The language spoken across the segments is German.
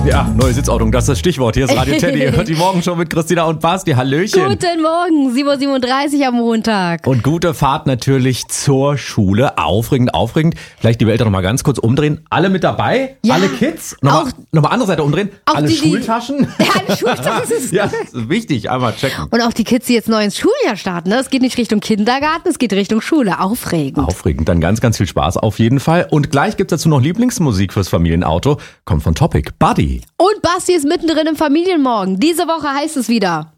Ja, neue Sitzordnung, das ist das Stichwort. Hier ist Radio Teddy. Hört die Morgenshow mit Christina und Basti. Hallöchen. Guten Morgen, 7.37 Uhr am Montag. Und gute Fahrt natürlich zur Schule. Aufregend, aufregend. Vielleicht die Eltern noch mal ganz kurz umdrehen. Alle mit dabei? Ja. Alle Kids? Nochmal andere Seite umdrehen. Auch alle die- Schultaschen? Ja, alle Schultaschen. Ja, das ist wichtig. Einmal checken. Und auch die Kids, die jetzt neu ins Schuljahr starten. Ne? Es geht nicht Richtung Kindergarten, es geht Richtung Schule. Aufregend. Aufregend, dann ganz, ganz viel Spaß auf jeden Fall. Und gleich gibt's dazu noch Lieblingsmusik fürs Familienauto. Kommt von Topic. Buddy. Und Basti ist mittendrin im Familienmorgen. Diese Woche heißt es wieder: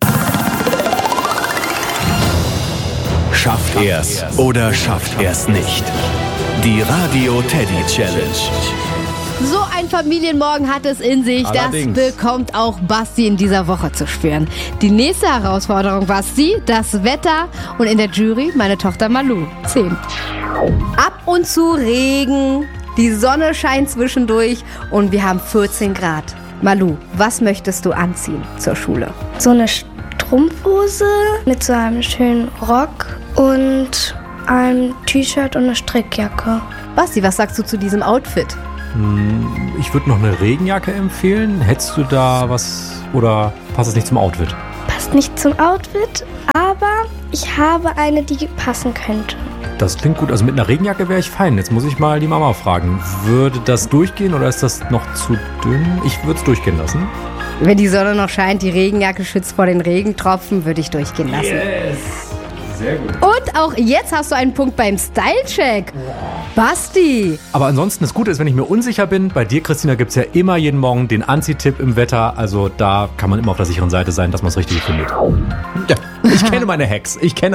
Schafft er's oder schafft er's nicht? Die Radio Teddy Challenge. So ein Familienmorgen hat es in sich. Allerdings. Das bekommt auch Basti in dieser Woche zu spüren. Die nächste Herausforderung, Basti, das Wetter und in der Jury meine Tochter Malu. 10. Ab und zu Regen, die Sonne scheint zwischendurch und wir haben 14 Grad. Malu, was möchtest du anziehen zur Schule? So eine Strumpfhose mit so einem schönen Rock und einem T-Shirt und eine Strickjacke. Basti, was sagst du zu diesem Outfit? Ich würde noch eine Regenjacke empfehlen. Hättest du da was oder passt es nicht zum Outfit? Passt nicht zum Outfit, aber ich habe eine, die passen könnte. Das klingt gut. Also mit einer Regenjacke wäre ich fein. Jetzt muss ich mal die Mama fragen. Würde das durchgehen oder ist das noch zu dünn? Ich würde es durchgehen lassen. Wenn die Sonne noch scheint, die Regenjacke schützt vor den Regentropfen, würde ich durchgehen lassen. Sehr gut. Und auch jetzt hast du einen Punkt beim Style-Check. Basti. Aber ansonsten, das Gute ist, wenn ich mir unsicher bin, bei dir, Christina, gibt es ja immer jeden Morgen den Anziehtipp im Wetter. Also da kann man immer auf der sicheren Seite sein, dass man es richtig findet. Ja, ich kenne meine Hacks.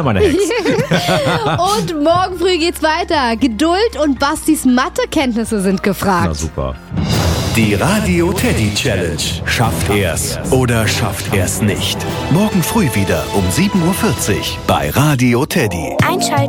Und morgen früh geht's weiter. Geduld und Bastis Mathekenntnisse sind gefragt. Na super. Die Radio Teddy Challenge. Schafft er's oder schafft er's nicht? Morgen früh wieder um 7.40 Uhr bei Radio Teddy. Einschalten.